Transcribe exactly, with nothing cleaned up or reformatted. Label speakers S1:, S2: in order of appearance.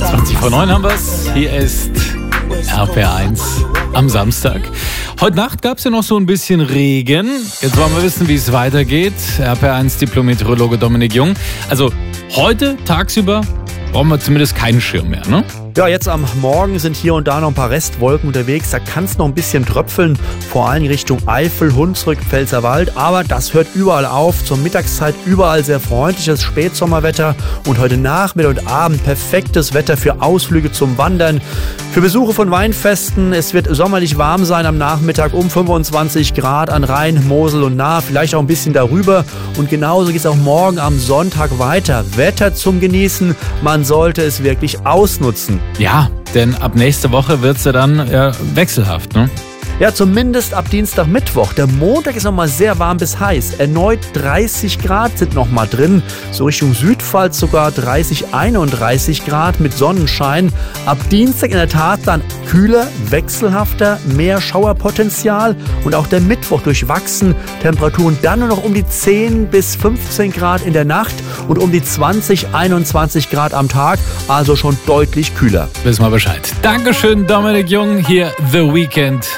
S1: zwanzig vor neun haben wir es. Hier ist R P R eins am Samstag. Heute Nacht gab es ja noch so ein bisschen Regen. Jetzt wollen wir wissen, wie es weitergeht. R P R eins Diplom-Meteorologe Dominik Jung. Also heute tagsüber brauchen wir zumindest keinen Schirm mehr, ne?
S2: Ja, jetzt am Morgen sind hier und da noch ein paar Restwolken unterwegs. Da kann es noch ein bisschen tröpfeln, vor allem Richtung Eifel, Hunsrück, Pfälzerwald. Aber das hört überall auf. Zur Mittagszeit überall sehr freundliches Spätsommerwetter. Und heute Nachmittag und Abend perfektes Wetter für Ausflüge zum Wandern, für Besuche von Weinfesten. Es wird sommerlich warm sein am Nachmittag um fünfundzwanzig Grad an Rhein, Mosel und Nahe. Vielleicht auch ein bisschen darüber. Und genauso geht es auch morgen am Sonntag weiter. Wetter zum Genießen. Man sollte es wirklich ausnutzen.
S1: Ja, denn ab nächste Woche wird es ja dann ja, wechselhaft, ne?
S2: Ja, zumindest ab Dienstag, Mittwoch. Der Montag ist nochmal sehr warm bis heiß. Erneut dreißig Grad sind nochmal drin. So Richtung Südpfalz sogar dreißig, einunddreißig Grad mit Sonnenschein. Ab Dienstag in der Tat dann kühler, wechselhafter, mehr Schauerpotenzial. Und auch der Mittwoch durchwachsen. Temperaturen dann nur noch um die zehn bis fünfzehn Grad in der Nacht und um die zwanzig, einundzwanzig Grad am Tag. Also schon deutlich kühler.
S1: Wissen wir Bescheid. Dankeschön, Dominik Jung. Hier The Weekend